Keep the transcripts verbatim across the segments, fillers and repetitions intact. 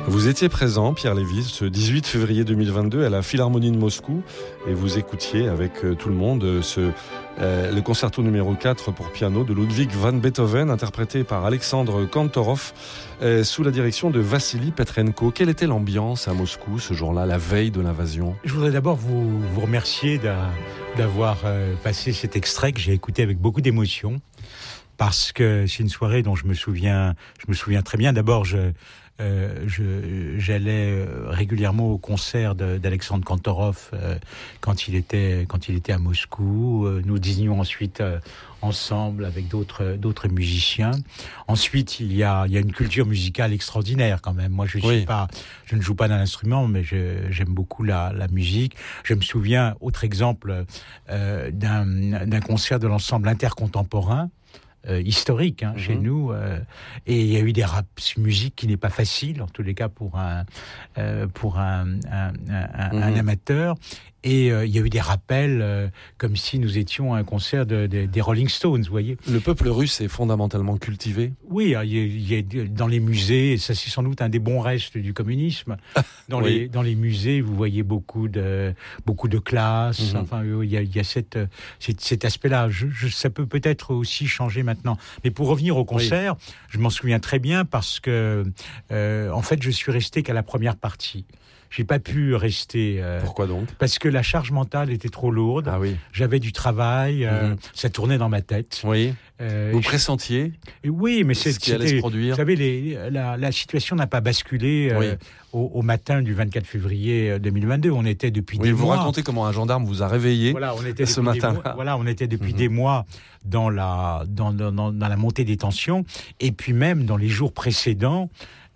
Vous étiez présent, Pierre Lévy, ce dix-huit février deux mille vingt-deux à la Philharmonie de Moscou et vous écoutiez avec euh, tout le monde euh, ce, euh, le concerto numéro quatre pour piano de Ludwig van Beethoven, interprété par Alexandre Kantorov euh, sous la direction de Vassili Petrenko. Quelle était l'ambiance à Moscou ce jour-là, la veille de l'invasion ? Je voudrais d'abord vous, vous remercier d'a, d'avoir euh, passé cet extrait que j'ai écouté avec beaucoup d'émotion, parce que c'est une soirée dont je me souviens, je me souviens très bien. D'abord, je Euh, je, j'allais régulièrement au concert de, d'Alexandre Kantorov euh, quand il était quand il était à Moscou. Euh, nous dînions ensuite euh, ensemble avec d'autres d'autres musiciens. Ensuite, il y a il y a une culture musicale extraordinaire quand même. Moi, je suis oui. pas, je ne joue pas d'un instrument, mais je, j'aime beaucoup la, la musique. Je me souviens, autre exemple, euh, d'un d'un concert de l'ensemble intercontemporain. Euh, historique hein, mmh. chez nous euh, et il y a eu des raps musique qui n'est pas facile en tous les cas pour un euh, pour un, un, un, mmh. un amateur et euh, il y a eu des rappels euh, comme si nous étions à un concert de, de, des Rolling Stones, vous voyez. Le peuple russe est fondamentalement cultivé. Oui, il y a, il y a dans les musées, ça c'est sans doute un des bons restes du communisme. Dans oui. les dans les musées, vous voyez beaucoup de beaucoup de classes. Mmh. Enfin, il y a il y a cette, cette cet aspect-là. Je, je, ça peut peut-être aussi changer maintenant. Mais pour revenir au concert, oui. je m'en souviens très bien parce que euh, en fait, je suis resté qu'à la première partie. J'ai pas pu rester. Euh, Pourquoi donc ? Parce que la charge mentale était trop lourde. Ah oui. J'avais du travail, euh, mmh. ça tournait dans ma tête. Oui. Euh, Vous pressentiez ? je... Oui, mais c'est, ce qui allait se produire. Vous savez, les, la, la situation n'a pas basculé euh, oui. au, au matin du vingt-quatre février deux mille vingt-deux. On était depuis oui, des vous mois. Vous racontez comment un gendarme vous a réveillé voilà, on était ce matin. Voilà, on était depuis mmh. des mois dans la dans, dans, dans, dans la montée des tensions, et puis même dans les jours précédents.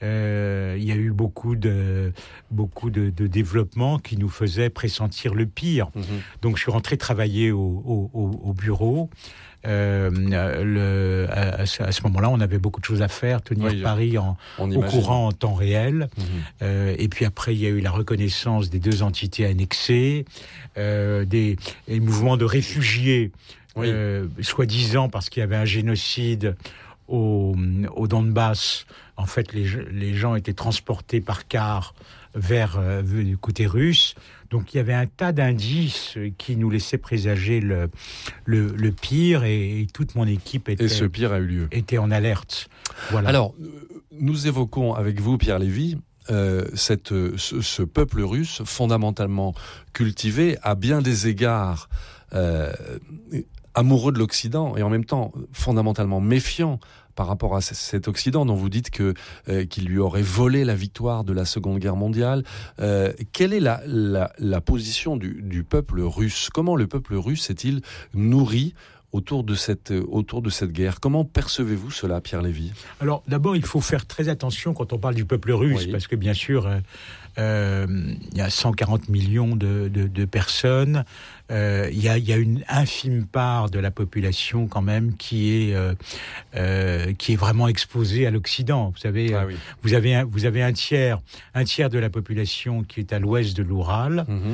Euh, il y a eu beaucoup de beaucoup de, de développements qui nous faisaient pressentir le pire. Mmh. Donc, je suis rentré travailler au, au, au bureau. Euh, le, à, à ce moment-là, on avait beaucoup de choses à faire, tenir oui, Paris en, au courant en temps réel. Mmh. Euh, et puis après, il y a eu la reconnaissance des deux entités annexées, euh, des, des mouvements de réfugiés, oui. euh, soi-disant parce qu'il y avait un génocide au, au Donbass. En fait, les, les gens étaient transportés par car vers euh, du côté russe. Donc, il y avait un tas d'indices qui nous laissaient présager le, le, le pire et, et toute mon équipe était, et ce pire a eu lieu. était en alerte. Voilà. Alors, nous évoquons avec vous, Pierre Lévy, euh, cette, ce, ce peuple russe fondamentalement cultivé à bien des égards euh, amoureux de l'Occident et en même temps fondamentalement méfiant par rapport à cet Occident dont vous dites que euh, qu'il lui aurait volé la victoire de la Seconde Guerre mondiale. Euh, quelle est la, la, la position du, du peuple russe ? Comment le peuple russe est-il nourri autour de cette, autour de cette guerre ? Comment percevez-vous cela, Pierre Lévy ? Alors, d'abord, il faut faire très attention quand on parle du peuple russe, oui. parce que bien sûr, euh, euh, il y a cent quarante millions de, de, de personnes. Euh, il y a, il y a une infime part de la population quand même qui est euh, euh, qui est vraiment exposée à l'Occident. Vous savez, ah oui. vous avez un, vous avez un tiers un tiers de la population qui est à l'ouest de l'Oural, mmh.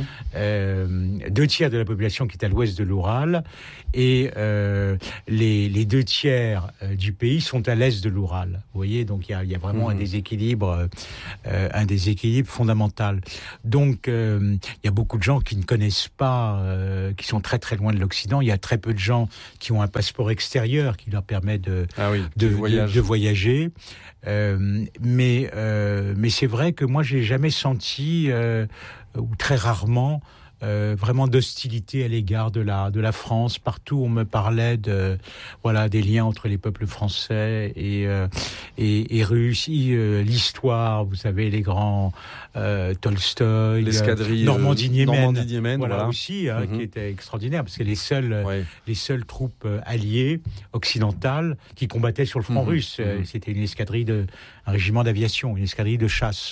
euh, deux tiers de la population qui est à l'ouest de l'Oural, et euh, les les deux tiers du pays sont à l'est de l'Oural. Vous voyez, donc il y a il y a vraiment mmh. un déséquilibre euh, un déséquilibre fondamental. Donc euh, il y a beaucoup de gens qui ne connaissent pas euh, qui sont très très loin de l'Occident. Il y a très peu de gens qui ont un passeport extérieur qui leur permet de ah oui, de, de, de voyager. Euh, mais euh, mais c'est vrai que moi j'ai jamais senti euh, ou très rarement Euh, vraiment d'hostilité à l'égard de la de la France. Partout on me parlait de voilà des liens entre les peuples français et euh, et, et russes, euh, l'histoire, vous savez, les grands euh, Tolstoï, l'escadrille euh, Normandie-Niemen, Normandie-Niemen, voilà, voilà aussi hein, mm-hmm. qui était extraordinaire parce que les seules ouais. les seules troupes alliées occidentales qui combattaient sur le front mm-hmm. russe, mm-hmm. c'était une escadrille de un régiment d'aviation, une escadrille de chasse.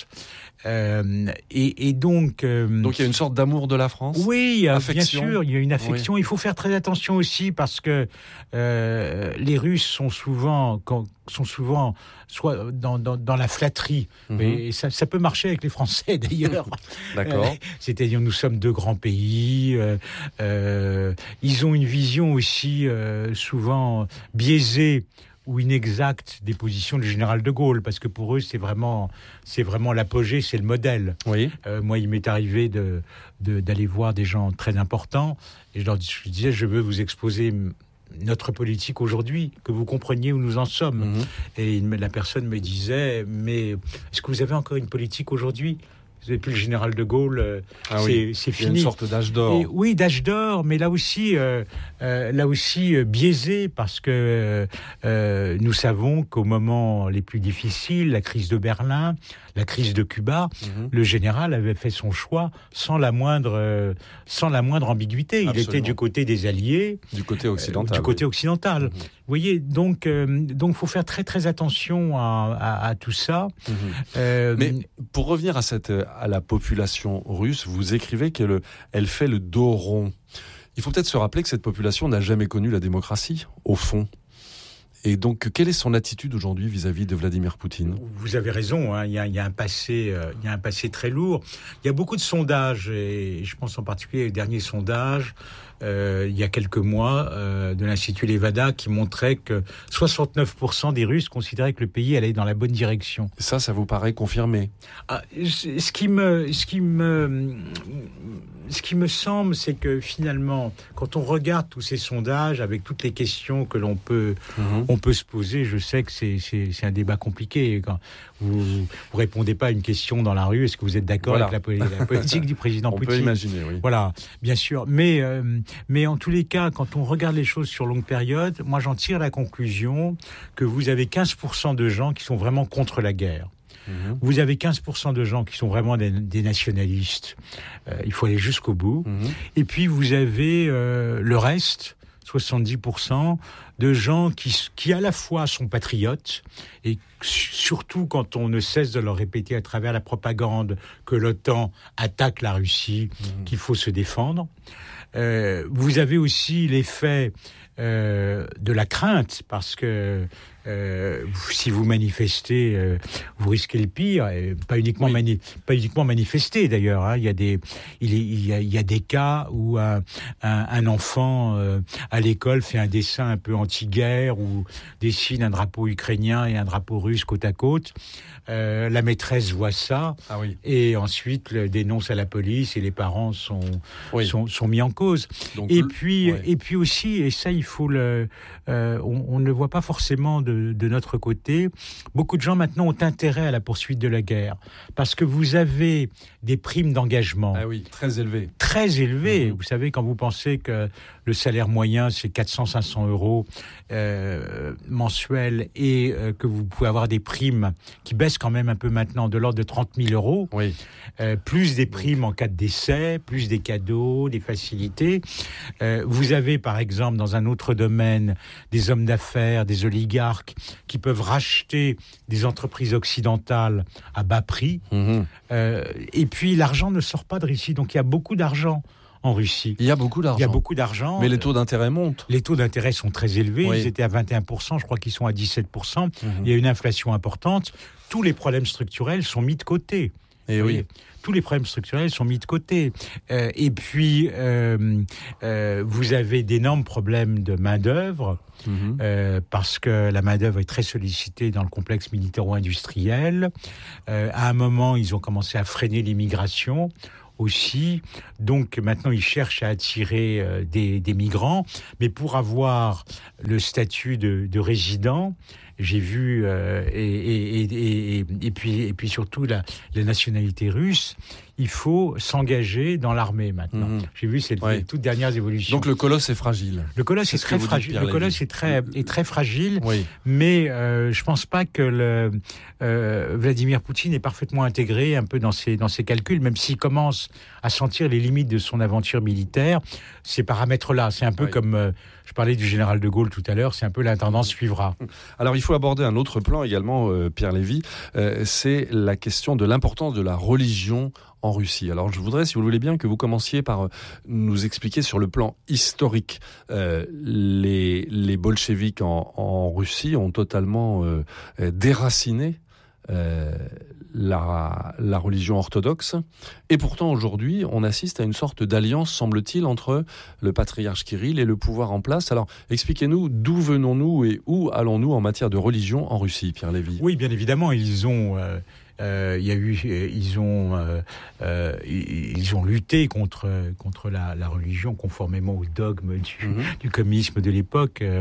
Euh, et, et donc, euh, donc il y a une sorte d'amour de la France. Oui, affection. Bien sûr, il y a une affection. Oui. Il faut faire très attention aussi parce que euh, les Russes sont souvent, quand, sont souvent soit dans, dans, dans la flatterie. Mm-hmm. Et ça, ça peut marcher avec les Français d'ailleurs. D'accord. Euh, c'est-à-dire, nous sommes deux grands pays. Euh, euh, ils ont une vision aussi euh, souvent biaisée ou inexactes des positions du général de Gaulle, parce que pour eux, c'est vraiment, c'est vraiment l'apogée, c'est le modèle. Oui. Euh, moi, il m'est arrivé de, de, d'aller voir des gens très importants, et je leur je disais, je veux vous exposer notre politique aujourd'hui, que vous compreniez où nous en sommes. Mmh. Et la personne me disait, mais est-ce que vous avez encore une politique aujourd'hui ? Vous avez plus le général de Gaulle, ah c'est, oui. c'est fini. Il y a une sorte d'âge d'or. Et, oui, d'âge d'or, mais là aussi, euh, euh, là aussi euh, biaisé, parce que euh, nous savons qu'au moment les plus difficiles, la crise de Berlin, la crise de Cuba, mm-hmm. le général avait fait son choix sans la moindre, euh, sans la moindre ambiguïté. Il Absolument. Était du côté des Alliés, du côté occidental. Euh, du côté oui. occidental. Mm-hmm. Vous voyez, donc, euh, donc, faut faire très très attention à, à, à tout ça. Mm-hmm. Euh, Mais pour revenir à cette à la population russe, vous écrivez qu'elle elle fait le dos rond. Il faut peut-être se rappeler que cette population n'a jamais connu la démocratie, au fond. Et donc, quelle est son attitude aujourd'hui vis-à-vis de Vladimir Poutine ? Vous avez raison, hein, il y a, il y a un passé, euh, il y a un passé très lourd. Il y a beaucoup de sondages, et je pense en particulier au dernier sondage, euh, il y a quelques mois, euh, de l'Institut Levada, qui montrait que soixante-neuf pour cent des Russes considéraient que le pays allait dans la bonne direction. Ça, ça vous paraît confirmé ? Ah, ce qui me, ce qui me, ce qui me semble, c'est que finalement, quand on regarde tous ces sondages, avec toutes les questions que l'on peut, mmh. on peut se poser, je sais que c'est, c'est, c'est un débat compliqué. Quand vous, vous répondez pas à une question dans la rue, est-ce que vous êtes d'accord voilà. avec la, la politique du président on Poutine ? On peut imaginer, oui. Voilà, bien sûr. Mais, euh, mais en tous les cas, quand on regarde les choses sur longue période, moi j'en tire la conclusion que vous avez quinze pour cent de gens qui sont vraiment contre la guerre. Vous avez quinze pour cent de gens qui sont vraiment des, des nationalistes. Euh, il faut aller jusqu'au bout. Mmh. Et puis, vous avez euh, le reste, soixante-dix pour cent, de gens qui, qui à la fois sont patriotes, et surtout quand on ne cesse de leur répéter à travers la propagande que l'OTAN attaque la Russie, mmh. qu'il faut se défendre. Euh, vous avez aussi l'effet euh, de la crainte, parce que Euh, si vous manifestez, euh, vous risquez le pire. Et pas uniquement oui. mani- pas uniquement manifester d'ailleurs. Hein. Il y a des, il, est, il, y a, il y a des cas où un, un, un enfant euh, à l'école fait un dessin un peu anti-guerre ou dessine un drapeau ukrainien et un drapeau russe côte à côte. Euh, la maîtresse voit ça ah oui. et ensuite le dénonce à la police et les parents sont oui. sont, sont mis en cause. Donc, et puis ouais. et puis aussi, et ça il faut le, euh, on, on ne le voit pas forcément de de notre côté, beaucoup de gens maintenant ont intérêt à la poursuite de la guerre, parce que vous avez des primes d'engagement. Ah oui, très élevées. Très élevées. Mmh. Vous savez, quand vous pensez que le salaire moyen, c'est quatre cents à cinq cents euros euh, mensuels, et euh, que vous pouvez avoir des primes qui baissent quand même un peu maintenant, de l'ordre de trente mille euros, oui. euh, plus des primes en cas de décès, plus des cadeaux, des facilités. Euh, vous avez, par exemple, dans un autre domaine, des hommes d'affaires, des oligarques, qui peuvent racheter des entreprises occidentales à bas prix. Mmh. Euh, et puis, l'argent ne sort pas de Russie. Donc, il y a beaucoup d'argent en Russie. Il y a beaucoup d'argent. Il y a beaucoup d'argent. Mais les taux d'intérêt montent. Les taux d'intérêt sont très élevés. Oui. Ils étaient à vingt et un pour cent. Je crois qu'ils sont à dix-sept pour cent. Mmh. Il y a une inflation importante. Tous les problèmes structurels sont mis de côté. Et oui. Tous les problèmes structurels sont mis de côté. Euh, et puis, euh, euh, vous avez d'énormes problèmes de main-d'œuvre, mmh. euh, parce que la main-d'œuvre est très sollicitée dans le complexe militaro-industriel. Euh, à un moment, ils ont commencé à freiner l'immigration aussi. Donc, maintenant, ils cherchent à attirer euh, des, des migrants. Mais pour avoir le statut de, de résident, j'ai vu, euh, et, et, et, et, et, puis, et puis surtout la, la nationalité russe, il faut s'engager dans l'armée maintenant. Mmh. J'ai vu ces ouais. toutes dernières évolutions. Donc le colosse est fragile. Le colosse est très fragile. Le colosse est très est très fragile. Oui. Mais euh, je pense pas que le euh, Vladimir Poutine est parfaitement intégré un peu dans ses dans ses calculs, même s'il commence à sentir les limites de son aventure militaire. Ces paramètres-là, c'est un peu oui. comme euh, je parlais du général de Gaulle tout à l'heure. C'est un peu l'intendance suivra. Alors il faut aborder un autre plan également, euh, Pierre Lévy. Euh, c'est la question de l'importance de la religion en Russie. Alors je voudrais, si vous le voulez bien, que vous commenciez par nous expliquer sur le plan historique. Euh, les, les bolcheviks en, en Russie ont totalement euh, déraciné euh, la, la religion orthodoxe. Et pourtant, aujourd'hui, on assiste à une sorte d'alliance, semble-t-il, entre le patriarche Kirill et le pouvoir en place. Alors, expliquez-nous d'où venons-nous et où allons-nous en matière de religion en Russie, Pierre Lévy ? Oui, bien évidemment, ils ont... Euh... Euh, il y a eu, ils ont, euh, euh, ils ont lutté contre contre la, la religion conformément au dogme du, mmh. du communisme de l'époque. Euh,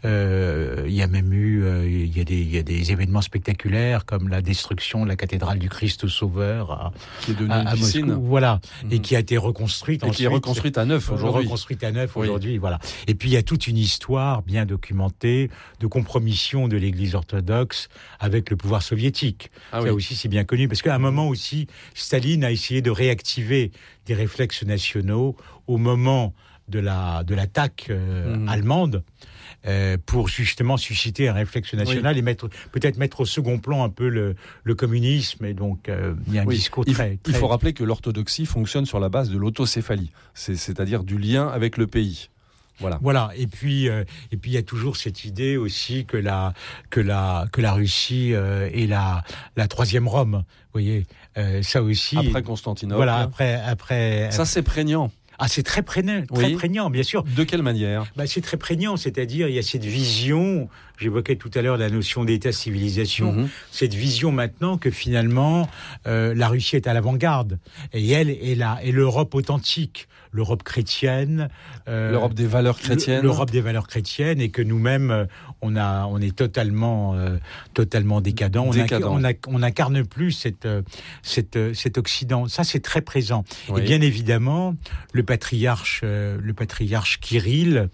euh, il y a même eu, euh, il y a des, il y a des événements spectaculaires comme la destruction de la cathédrale du Christ Sauveur à, qui est devenue à, à une piscine. Moscou, voilà, mmh. et qui a été et reconstruite. Et ensuite, qui est reconstruite à neuf aujourd'hui. Reconstruite à neuf oui. aujourd'hui, voilà. Et puis il y a toute une histoire bien documentée de compromission de l'Église orthodoxe avec le pouvoir soviétique. Ah Ça oui. aussi, c'est bien connu, parce qu'à un moment aussi, Staline a essayé de réactiver des réflexes nationaux au moment de la de l'attaque euh, mmh. allemande, euh, pour justement susciter un réflexe national oui. et mettre peut-être mettre au second plan un peu le, le communisme. Et donc, euh, il y a un oui. discours il, très, très... Il faut rappeler que l'orthodoxie fonctionne sur la base de l'autocéphalie, c'est, c'est-à-dire du lien avec le pays. Voilà. Voilà. Et puis, euh, et puis il y a toujours cette idée aussi que la que la que la Russie euh, est la la troisième Rome. Vous voyez, euh, ça aussi. Après Constantinople. Voilà. Après après. Ça c'est prégnant. Ah, c'est très prégnant, très oui. prégnant, bien sûr. De quelle manière ? Bah, c'est très prégnant, c'est-à-dire il y a cette vision. J'évoquais tout à l'heure la notion d'État-civilisation. Mm-hmm. Cette vision maintenant que finalement euh, la Russie est à l'avant-garde et elle est là, et l'Europe authentique. L'Europe chrétienne, euh, l'Europe des valeurs chrétiennes, l'Europe des valeurs chrétiennes, et que nous-mêmes on a, on est totalement, euh, totalement décadent. Décadent. On, a, on, a, on incarne plus cette, cette, cet Occident. Ça, c'est très présent. Oui. Et bien évidemment, le patriarche, euh, le patriarche Kirill.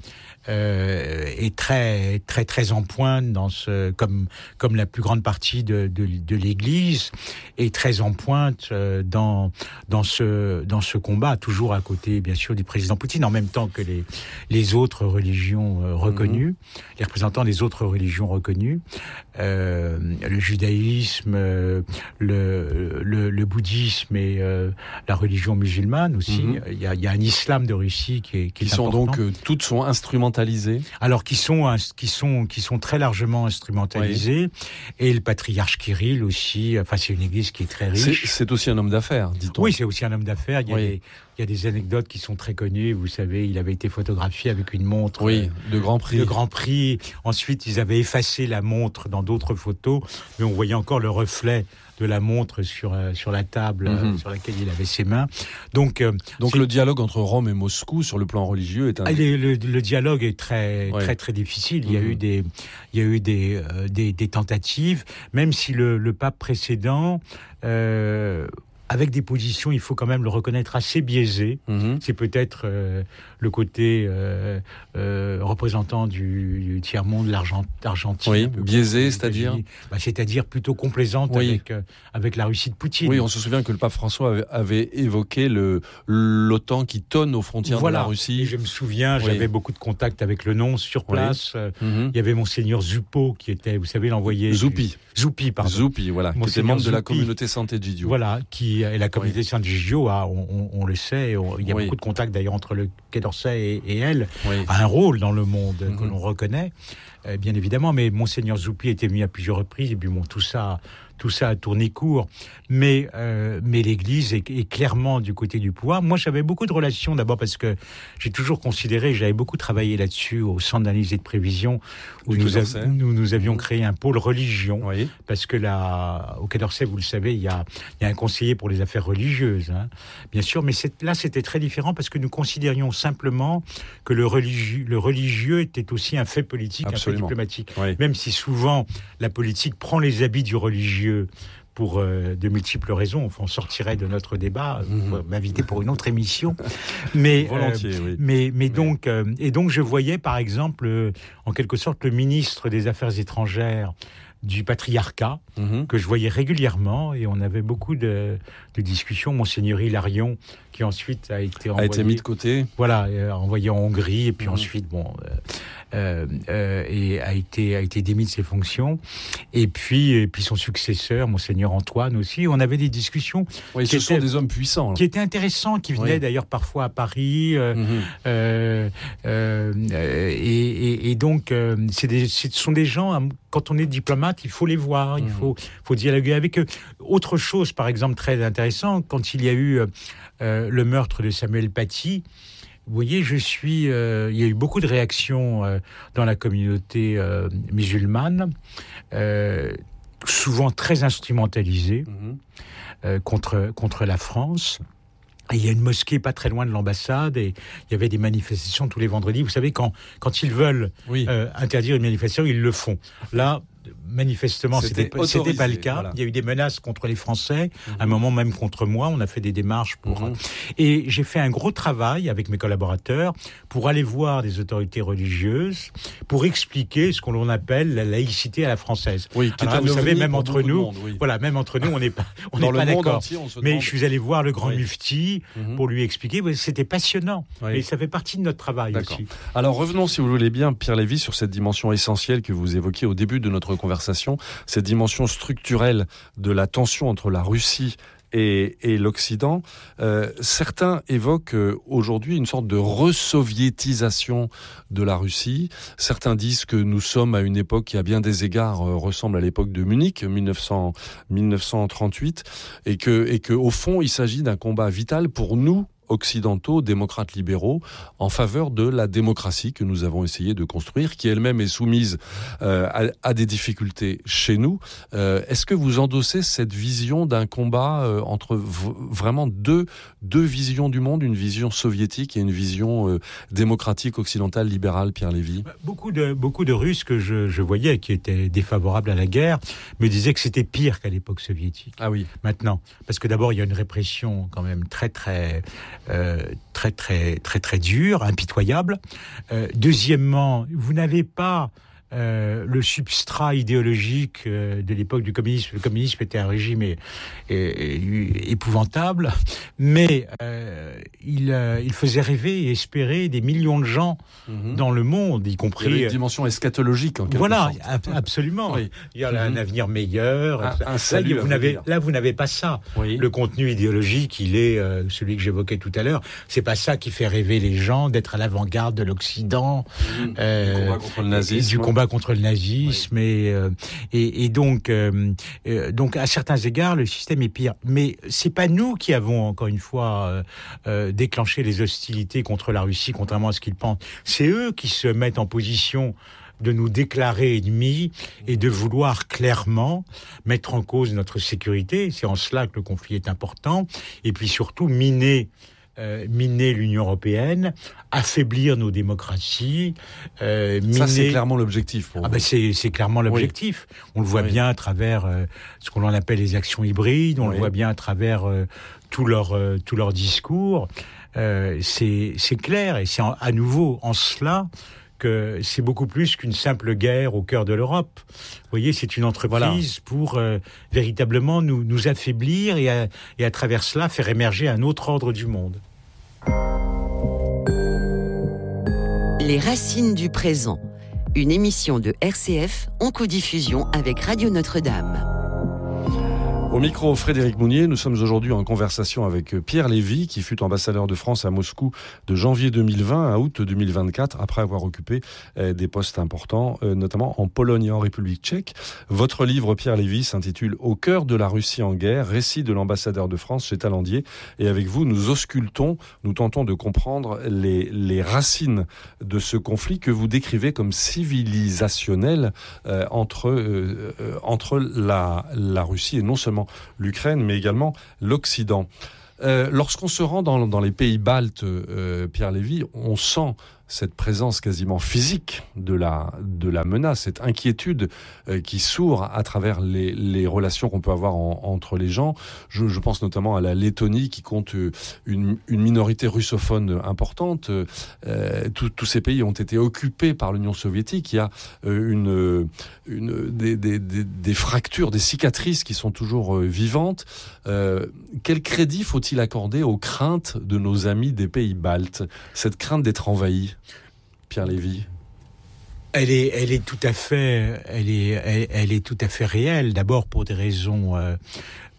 Euh, est très très très en pointe dans ce comme comme la plus grande partie de de, de l'Église, est très en pointe euh, dans dans ce dans ce combat, toujours à côté bien sûr du président Poutine, en même temps que les les autres religions euh, reconnues, mmh. les représentants des autres religions reconnues, euh, le judaïsme, euh, le, le le bouddhisme et euh, la religion musulmane aussi. Mmh. Il y a il y a un islam de Russie qui est qui, qui est sont important. donc euh, toutes sont instrumentales. Alors qui sont qui sont qui sont très largement instrumentalisés, oui. Et le patriarche Kirill aussi. Enfin, c'est une église qui est très riche. C'est, c'est aussi un homme d'affaires, dit-on. Oui, c'est aussi un homme d'affaires. Il y a oui. des il y a des anecdotes qui sont très connues. Vous savez, il avait été photographié avec une montre. Oui, de Grand Prix. De Grand Prix. Ensuite, ils avaient effacé la montre dans d'autres photos, mais on voyait encore le reflet de la montre sur euh, sur la table mm-hmm. euh, sur laquelle il avait ses mains. Donc euh, donc le dialogue entre Rome et Moscou sur le plan religieux est un. Ah, le, le, le dialogue est très ouais. très très difficile. Il y a mm-hmm. eu des il y a eu des euh, des, des tentatives, même si le, le pape précédent. Euh, avec des positions, il faut quand même le reconnaître, assez biaisées. Mmh. C'est peut-être euh, le côté euh, euh, représentant du, du tiers-monde, l'Argent, l'Argentine. Oui, biaisé, c'est-à-dire bah, c'est-à-dire plutôt complaisante oui. avec, euh, avec la Russie de Poutine. Oui, on se souvient que le pape François avait, avait évoqué le, l'OTAN qui tonne aux frontières voilà. de la Russie. Et je me souviens, oui. j'avais beaucoup de contacts avec le nonce sur place. Oui. Mmh. Il y avait Monseigneur Zuppo qui était, vous savez, l'envoyé... Zoupi. Du... Zoupi, pardon. Zoupi, voilà, Monseigneur qui était membre Zoupi. De la communauté Sant'Egidio. Voilà, qui et la communauté oui. Sant'Egidio, a, on, on, on le sait, on, il y a oui. beaucoup de contacts d'ailleurs entre le Quai d'Orsay et, et elle, oui. a un rôle dans le monde mm-hmm. que l'on reconnaît, euh, bien évidemment, mais Monseigneur Zoupi était venu à plusieurs reprises, et puis bon, tout ça... Tout ça a tourné court, mais euh, mais l'Église est, est clairement du côté du pouvoir. Moi, j'avais beaucoup de relations, d'abord parce que j'ai toujours considéré, j'avais beaucoup travaillé là-dessus au Centre d'analyse et de prévision, où nous, av- nous, nous avions créé un pôle religion, oui. parce que là, au Quai d'Orsay, vous le savez, il y a, il y a un conseiller pour les affaires religieuses, hein, bien sûr, mais c'est, là, c'était très différent parce que nous considérions simplement que le religieux, le religieux était aussi un fait politique, Absolument. Un fait diplomatique, oui. même si souvent la politique prend les habits du religieux pour euh, de multiples raisons. Enfin, on sortirait de notre débat, mmh. vous m'invitez pour une autre émission. Mais, Volontiers, euh, oui. mais, mais, mais donc, euh, et donc je voyais par exemple, euh, en quelque sorte, le ministre des Affaires étrangères du patriarcat, mmh. que je voyais régulièrement, et on avait beaucoup de, de discussions. Monseigneur Hilarion, qui ensuite a été envoyé... A été mis de côté. Voilà, euh, envoyé en Hongrie, et puis mmh. ensuite, bon... Euh, Euh, euh, et a été a été démis de ses fonctions, et puis et puis son successeur, Monseigneur Antoine aussi. On avait des discussions. Oui, ce sont des hommes puissants, là. Qui étaient intéressants, qui venaient oui. d'ailleurs parfois à Paris. Euh, mm-hmm. euh, euh, et, et, et donc, euh, c'est des, ce sont des gens. Quand on est diplomate, il faut les voir. Il faut faut, faut dialoguer avec eux. Autre chose, par exemple, très intéressant, quand il y a eu euh, le meurtre de Samuel Paty, vous voyez, je suis. Euh, il y a eu beaucoup de réactions euh, dans la communauté euh, musulmane, euh, souvent très instrumentalisées mmh. euh, contre contre la France. Et il y a une mosquée pas très loin de l'ambassade et il y avait des manifestations tous les vendredis. Vous savez, quand quand ils veulent oui. euh, interdire une manifestation, ils le font. Là. Manifestement, c'était, c'était, c'était pas le cas. Voilà. Il y a eu des menaces contre les Français, mmh. à un moment même contre moi. On a fait des démarches pour. Mmh. Et j'ai fait un gros travail avec mes collaborateurs pour aller voir des autorités religieuses pour expliquer ce qu'on appelle la laïcité à la française. Oui, qui Alors, est vous savez, même pour entre nous, monde, oui. voilà, même entre nous, on n'est pas, on n'est pas d'accord. Entier, on se Mais demande... je suis allé voir le grand oui. mufti mmh. pour lui expliquer. C'était passionnant. Oui. Et ça fait partie de notre travail d'accord. aussi. Alors revenons, si vous voulez bien, Pierre Lévy, sur cette dimension essentielle que vous évoquiez au début de notre conversation. Cette dimension structurelle de la tension entre la Russie et, et l'Occident. Euh, certains évoquent euh, aujourd'hui une sorte de resoviétisation de la Russie. Certains disent que nous sommes à une époque qui, à bien des égards, euh, ressemble à l'époque de Munich, mille neuf cents, mille neuf cent trente-huit, et que, et que, au fond, il s'agit d'un combat vital pour nous, occidentaux, démocrates libéraux, en faveur de la démocratie que nous avons essayé de construire, qui elle-même est soumise euh, à, à des difficultés chez nous. Euh, est-ce que vous endossez cette vision d'un combat euh, entre v- vraiment deux, deux visions du monde, une vision soviétique et une vision euh, démocratique, occidentale, libérale, Pierre Lévy ? Beaucoup de, beaucoup de Russes que je, je voyais qui étaient défavorables à la guerre me disaient que c'était pire qu'à l'époque soviétique. Ah oui. Maintenant, parce que d'abord, il y a une répression quand même très, très... Euh, très très très très dur, impitoyable. Euh, deuxièmement, vous n'avez pas euh, le substrat idéologique euh, de l'époque du communisme. Le communisme était un régime é- é- é- épouvantable, mais euh, il, euh, il faisait rêver et espérer des millions de gens mmh. dans le monde, y compris... Il y avait une dimension eschatologique, en quelque voilà, sorte. Ab- absolument. Oui. Il y a mmh. un avenir meilleur. Un, un là, vous n'avez, là, vous n'avez pas ça. Oui. Le contenu idéologique, il est euh, celui que j'évoquais tout à l'heure. C'est pas ça qui fait rêver les gens, d'être à l'avant-garde de l'Occident. Mmh. Euh, du combat contre le nazisme. Du combat contre le nazisme. Oui. Et, euh, et, et donc, euh, euh, donc, à certains égards, le système est pire. Mais c'est pas nous qui avons, encore une fois, euh, euh, déclenché les hostilités contre la Russie, contrairement à ce qu'ils pensent. C'est eux qui se mettent en position de nous déclarer ennemis et de vouloir clairement mettre en cause notre sécurité. C'est en cela que le conflit est important. Et puis surtout, miner Euh, miner l'Union européenne, affaiblir nos démocraties. Euh, miner... Ça, c'est clairement l'objectif. Pour ah ben c'est, c'est clairement l'objectif. Oui. On le voit oui. bien à travers euh, ce qu'on appelle les actions hybrides, on oui. le voit bien à travers euh, tout leur, euh, tout leur discours. Euh, c'est, c'est clair, et c'est en, à nouveau en cela que c'est beaucoup plus qu'une simple guerre au cœur de l'Europe. Vous voyez, c'est une entreprise voilà. pour euh, véritablement nous, nous affaiblir et à, et à travers cela faire émerger un autre ordre du monde. Les racines du présent, une émission de R C F en codiffusion avec Radio Notre-Dame. Au micro, Frédéric Mounier, nous sommes aujourd'hui en conversation avec Pierre Lévy, qui fut ambassadeur de France à Moscou de janvier deux mille vingt à août deux mille vingt-quatre, après avoir occupé euh, des postes importants, euh, notamment en Pologne et en République tchèque. Votre livre, Pierre Lévy, s'intitule « Au cœur de la Russie en guerre, récit de l'ambassadeur de France chez Talandier ». Et avec vous, nous auscultons, nous tentons de comprendre les, les racines de ce conflit que vous décrivez comme civilisationnel euh, entre, euh, euh, entre la, la Russie et non seulement l'Ukraine, mais également l'Occident. Euh, lorsqu'on se rend dans, dans les pays baltes, euh, Pierre Lévy, on sent cette présence quasiment physique de la, de la menace, cette inquiétude euh, qui sourd à travers les, les relations qu'on peut avoir en, entre les gens. Je, je pense notamment à la Lettonie qui compte une, une minorité russophone importante. Euh, Tous ces pays ont été occupés par l'Union soviétique. Il y a euh, une, une, des, des, des, des fractures, des cicatrices qui sont toujours euh, vivantes. Euh, quel crédit faut-il accorder aux craintes de nos amis des pays baltes, cette crainte d'être envahis? Pierre Lévy. Elle est, elle est tout à fait, elle est, elle, elle est tout à fait réelle. D'abord pour des raisons euh,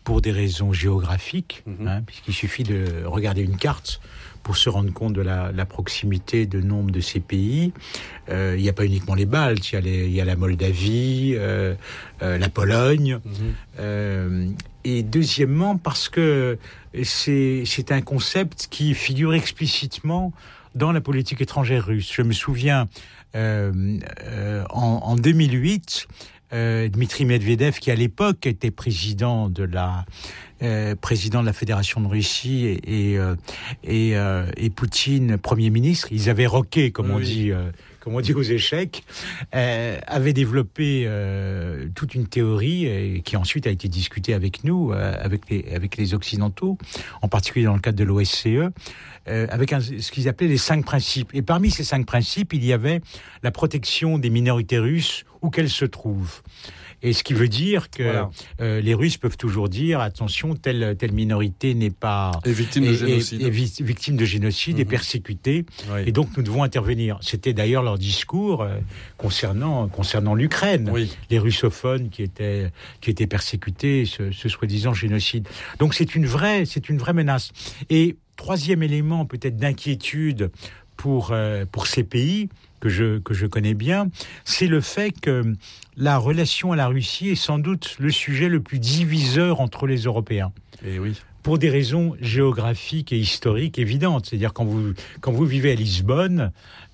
pour des raisons géographiques, Mmh. hein, puisqu'il suffit de regarder une carte pour se rendre compte de la, la proximité de nombre de ces pays. Euh, il n'y a pas uniquement les Baltes, il y a, les, il y a la Moldavie, euh, euh, la Pologne. Mmh. Euh, et deuxièmement, parce que c'est, c'est un concept qui figure explicitement dans la politique étrangère russe. Je me souviens, euh, euh, en, en deux mille huit, euh, Dmitri Medvedev, qui à l'époque était président de la euh, président de la Fédération de Russie, et et, euh, et, euh, et Poutine, Premier ministre, ils avaient roqué, comme on Oui. dit. Euh, comme on dit aux échecs, euh, avait développé euh, toute une théorie euh, qui ensuite a été discutée avec nous, euh, avec, les, avec les Occidentaux, en particulier dans le cadre de l'O S C E, euh, avec un, ce qu'ils appelaient les cinq principes. Et parmi ces cinq principes, il y avait la protection des minorités russes où qu'elles se trouvent. Et ce qui veut dire que Voilà. euh, les Russes peuvent toujours dire, attention, telle, telle minorité n'est pas... Et victime de est- génocide. est- est vi- victime de génocide, Mhm. et persécutée. Oui. Et donc, nous devons intervenir. C'était d'ailleurs leur discours euh, concernant, concernant l'Ukraine. Oui. Les russophones qui étaient, qui étaient persécutés, ce, ce soi-disant génocide. Donc, c'est une vraie, c'est une vraie menace. Et troisième élément, peut-être d'inquiétude pour, euh, pour ces pays que je, que je connais bien, c'est le fait que la relation à la Russie est sans doute le sujet le plus diviseur entre les Européens. Et oui. Pour des raisons géographiques et historiques évidentes. C'est-à-dire, quand vous, quand vous vivez à Lisbonne,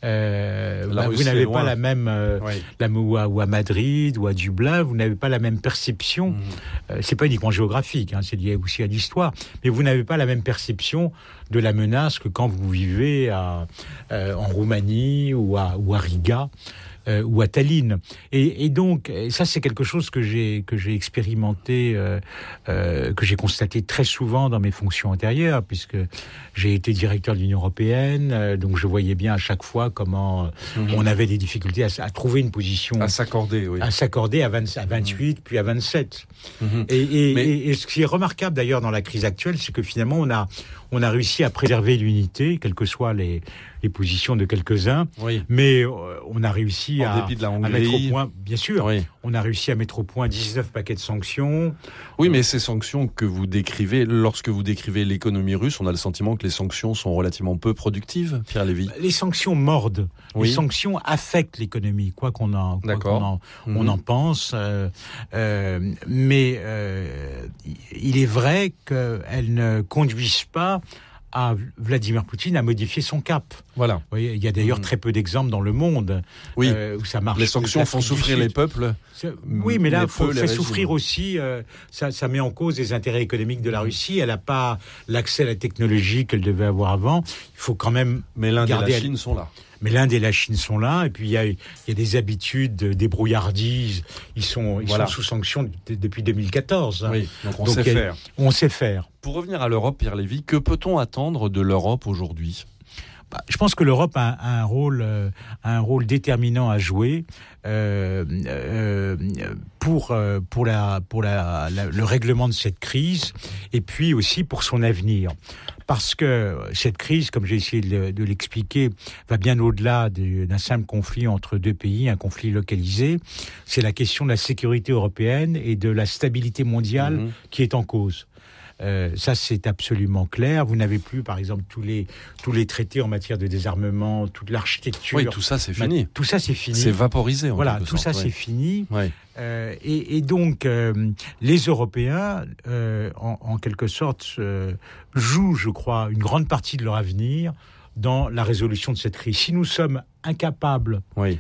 euh, La bah, vous Russie n'avez est pas loin. la même... euh, Oui. la, ou, à, ou à Madrid, ou à Dublin, vous n'avez pas la même perception. Mmh. Euh, c'est pas uniquement géographique, hein, c'est lié aussi à l'histoire. Mais vous n'avez pas la même perception de la menace que quand vous vivez à, euh, en Roumanie ou à, ou à Riga. Euh, ou à Tallinn. Et, et donc, et ça, c'est quelque chose que j'ai que j'ai expérimenté, euh, euh, que j'ai constaté très souvent dans mes fonctions antérieures, puisque j'ai été directeur de l'Union européenne, euh, donc je voyais bien à chaque fois comment euh, Mmh. on avait des difficultés à, à trouver une position, À s'accorder, oui. à s'accorder à, vingt, à vingt-huit, puis à vingt-sept. Mmh. Et, et, Mais- et, et ce qui est remarquable d'ailleurs dans la crise actuelle, c'est que finalement on a on a réussi à préserver l'unité, quelles que soient les, les positions de quelques-uns, Oui. mais euh, on a réussi En à, dépit de la à mettre au Hongrie. point, bien sûr, Oui. on a réussi à mettre au point dix-neuf paquets de sanctions. Oui, mais ces sanctions que vous décrivez, lorsque vous décrivez l'économie russe, on a le sentiment que les sanctions sont relativement peu productives, Pierre Lévy. Les sanctions mordent, Oui. les sanctions affectent l'économie, quoi qu'on en, quoi D'accord. qu'on en, Mhm. on en pense. Euh, euh, mais euh, il est vrai qu'elles ne conduisent pas à Vladimir Poutine à modifier son cap. Voilà. Vous voyez, il y a d'ailleurs Mhm. très peu d'exemples dans le monde Oui. euh, où ça marche. Les sanctions font L'Afrique du souffrir Sud. les peuples. C'est- Oui, mais là, mais il faut peu les faire régimes. souffrir aussi. euh, ça, ça met en cause les intérêts économiques de la Russie. Elle n'a pas l'accès à la technologie qu'elle devait avoir avant. Il faut quand même. Mais l'Inde et Gardez- la Chine sont là. Mais l'Inde et la Chine sont là. Et puis, il y a, il y a des habitudes, des brouillardises. Ils sont, ils Voilà. sont sous sanction de- depuis deux mille quatorze. hein. Oui, donc on Donc, sait il y a- faire. On sait faire. Pour revenir à l'Europe, Pierre Lévy, que peut-on attendre de l'Europe aujourd'hui ? Bah, je pense que l'Europe a, a un rôle, euh, a un rôle déterminant à jouer euh, euh, pour euh, pour la pour la, la- le règlement de cette crise, et puis aussi pour son avenir. Parce que cette crise, comme j'ai essayé de, de l'expliquer, va bien au-delà de- d'un simple conflit entre deux pays, un conflit localisé. C'est la question de la sécurité européenne et de la stabilité mondiale Mhm. qui est en cause. Euh, ça, c'est absolument clair. Vous n'avez plus, par exemple, tous les, tous les traités en matière de désarmement, toute l'architecture. Oui, tout ça, c'est Ma- fini. Tout ça, c'est fini. C'est vaporisé, en Voilà, quelque tout ça, sorte, c'est oui. fini. Oui. Euh, et, et donc, euh, les Européens, euh, en, en quelque sorte, euh, jouent, je crois, une grande partie de leur avenir dans la résolution de cette crise. Si nous sommes incapables Oui.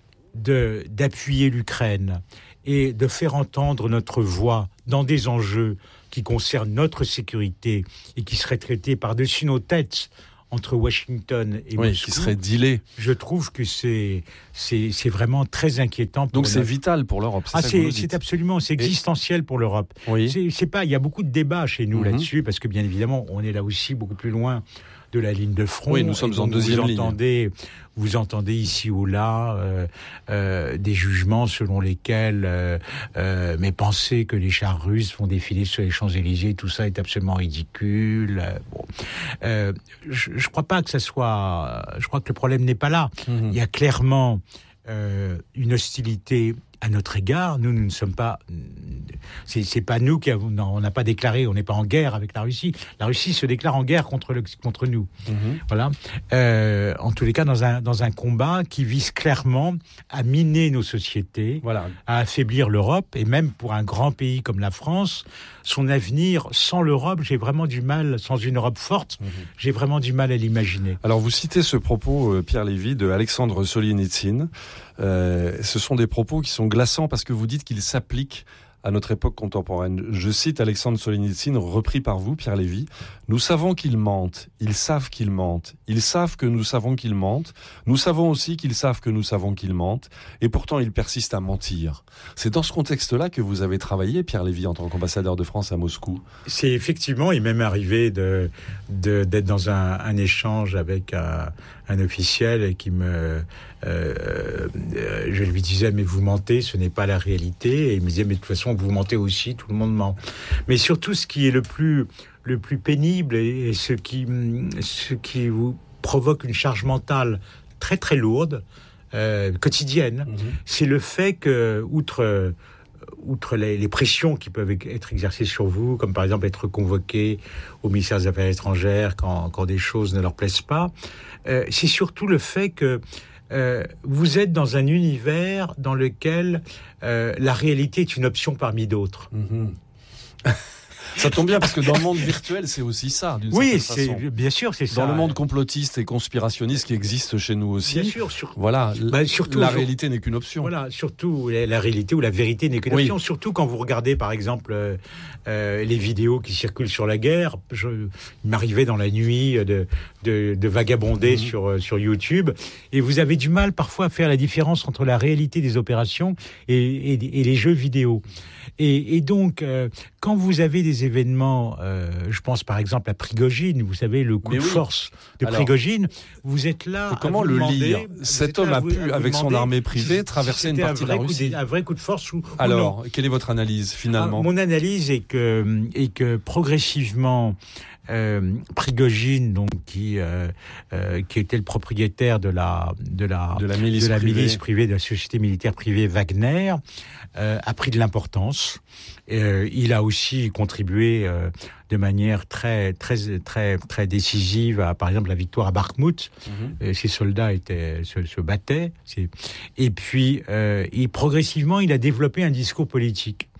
de, d'appuyer l'Ukraine et de faire entendre notre voix dans des enjeux qui concernent notre sécurité et qui seraient traités par-dessus nos têtes entre Washington et Oui, Moscou, qui serait dealé. je trouve que c'est, c'est, c'est vraiment très inquiétant. Pour Donc c'est notre- vital pour l'Europe. C'est Ah, ça que vous c'est, nous c'est dites. absolument, c'est existentiel pour l'Europe. Oui. C'est, c'est pas, il y a beaucoup de débats chez nous Mhm. là-dessus, parce que bien évidemment, on est là aussi beaucoup plus loin de la ligne de front. Oui, nous sommes Et donc en deuxième vous ligne. entendez, vous entendez ici ou là euh, euh, des jugements selon lesquels, euh, euh, mais penser que les chars russes vont défiler sur les Champs-Élysées, tout ça est absolument ridicule. Euh, bon. euh, je, je crois pas que ça soit. Je crois que le problème n'est pas là. Mhm. Il y a clairement euh, une hostilité à notre égard, nous, nous ne sommes pas... C'est, c'est pas nous qui avons... Non, on n'a pas déclaré, on n'est pas en guerre avec la Russie. La Russie se déclare en guerre contre, le, contre nous. Mmh. Voilà. Euh, en tous les cas, dans un, dans un combat qui vise clairement à miner nos sociétés, voilà. à affaiblir l'Europe, et même pour un grand pays comme la France, son avenir sans l'Europe, j'ai vraiment du mal, sans une Europe forte, mmh. j'ai vraiment du mal à l'imaginer. Alors, vous citez ce propos, euh, Pierre Lévy, de Alexandre Solzhenitsyn. Euh, ce sont des propos qui sont glaçants parce que vous dites qu'ils s'appliquent à notre époque contemporaine. Je cite Alexandre Solzhenitsyn, repris par vous, Pierre Lévy. « Nous savons qu'ils mentent, ils savent qu'ils mentent, ils savent que nous savons qu'ils mentent, nous savons aussi qu'ils savent que nous savons qu'ils mentent, et pourtant ils persistent à mentir. » C'est dans ce contexte-là que vous avez travaillé, Pierre Lévy, en tant qu'ambassadeur de France à Moscou. C'est effectivement, il m'est même arrivé de, de, d'être dans un, un échange avec un, un officiel qui me... Euh, euh, je lui disais, mais vous mentez, ce n'est pas la réalité. Et il me disait, mais de toute façon, vous mentez aussi, tout le monde ment. Mais surtout, ce qui est le plus, le plus pénible et, et ce qui, ce qui vous provoque une charge mentale très très lourde, euh, quotidienne, mmh. c'est le fait que, outre... outre les, les pressions qui peuvent être exercées sur vous, comme par exemple être convoqué au ministère des Affaires étrangères quand, quand des choses ne leur plaisent pas, euh, c'est surtout le fait que euh, vous êtes dans un univers dans lequel euh, la réalité est une option parmi d'autres. Mmh. Ça tombe bien parce que dans le monde virtuel, c'est aussi ça, d'une oui, certaine façon. Oui, bien sûr, c'est ça. Dans le monde complotiste et conspirationniste qui existe chez nous aussi. Bien sûr, sur... voilà, bah, surtout, la réalité n'est qu'une option. Voilà, surtout la, la réalité ou la vérité n'est qu'une oui. option. Surtout quand vous regardez, par exemple, euh, euh, les vidéos qui circulent sur la guerre. Je, il m'arrivait dans la nuit de, de, de vagabonder mmh. sur, sur YouTube, et vous avez du mal parfois à faire la différence entre la réalité des opérations et, et, et les jeux vidéo. Et, et donc, euh, quand vous avez des événements, euh, je pense par exemple à Prigojine, vous savez, le coup Mais de oui. force de Alors, Prigojine, vous êtes là. Comment le demander, lire Cet homme a pu, vous, avec son armée privée, traverser une partie de la Russie. Des, un vrai coup de force ou, Alors, ou non. Quelle est votre analyse finalement ? ah, Mon analyse est que, est que progressivement, Euh, Prigojine, donc qui euh, euh, qui était le propriétaire de la de la de la milice, de la privée. milice privée de la société militaire privée Wagner, euh, a pris de l'importance. Euh, il a aussi contribué euh, de manière très très très très décisive à, par exemple, la victoire à Bakhmout. Mm-hmm. Ses soldats étaient se, se battaient. C'est... Et puis, euh, et progressivement, il a développé un discours politique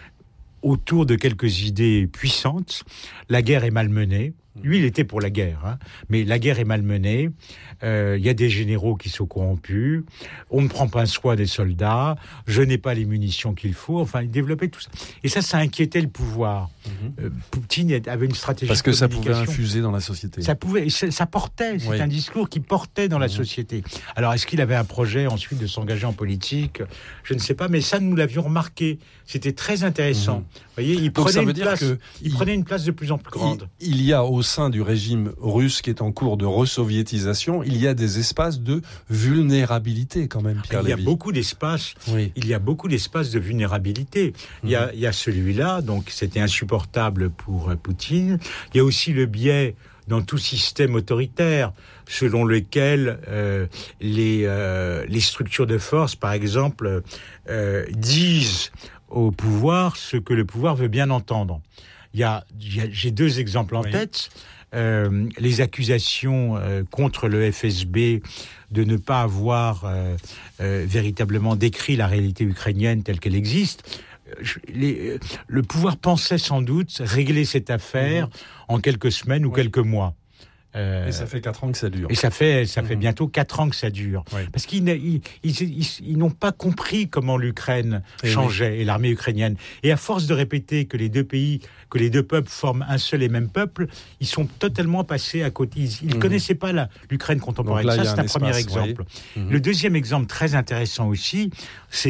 autour de quelques idées puissantes. La guerre est mal menée. Lui, il était pour la guerre, hein, mais la guerre est mal menée. Il euh, y a des généraux qui sont corrompus. On ne prend pas soin des soldats. Je n'ai pas les munitions qu'il faut. Enfin, il développait tout ça. Et ça, ça inquiétait le pouvoir. Mm-hmm. Euh, Poutine avait une stratégie Parce que de ça pouvait infuser dans la société. Ça pouvait, ça, ça portait. C'est oui. un discours qui portait dans mm-hmm. la société. Alors, est-ce qu'il avait un projet ensuite de s'engager en politique ? Je ne sais pas, mais ça, nous l'avions remarqué. C'était très intéressant. Mm-hmm. Vous voyez, il prenait, une place, que il, il prenait une place de plus en plus grande. Il, il y a au sein du régime russe qui est en cours de resoviétisation, il y a des espaces de vulnérabilité quand même, Pierre Il y Lévy. a beaucoup d'espaces. Oui. Il y a beaucoup d'espaces de vulnérabilité. Mmh. Il y a, il y a celui-là, donc c'était insupportable pour Poutine. Il y a aussi le biais dans tout système autoritaire, selon lequel euh, les, euh, les structures de force, par exemple, euh, disent au pouvoir ce que le pouvoir veut bien entendre. Il y a, il y a j'ai deux exemples en oui. tête. Euh, les accusations euh, contre le F S B de ne pas avoir euh, euh, véritablement décrit la réalité ukrainienne telle qu'elle existe. Je, les, le pouvoir pensait sans doute régler cette affaire mmh. en quelques semaines ou oui. quelques mois. Euh, et ça fait quatre ans que ça dure. Et ça fait, ça mmh. fait bientôt quatre ans que ça dure. Oui. Parce qu'ils ils, ils, ils, ils n'ont pas compris comment l'Ukraine et changeait, oui. et l'armée ukrainienne. Et à force de répéter que les deux pays, que les deux peuples forment un seul et même peuple, ils sont totalement passés à côté. Ils ne mmh. connaissaient pas la, l'Ukraine contemporaine. Là, ça, c'est un, un espace, premier exemple. Oui. Mmh. Le deuxième exemple très intéressant aussi, c'est